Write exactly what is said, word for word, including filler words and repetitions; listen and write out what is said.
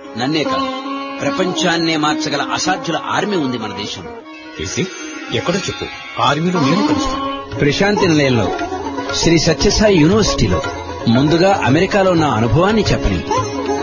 నన్నే కాదు, ప్రపంచాన్నే మార్చగల అసాధ్యుల ఆర్మీ ఉంది మన దేశంలో. కేసీ, ఎక్కడో చెప్పు, ఆర్మీలో నేను కలుస్తాను. ప్రశాంతి నిలయంలో, శ్రీ సత్యసాయి యూనివర్సిటీలో. ముందుగా అమెరికాలో ఉన్న అనుభవాన్ని చెప్పని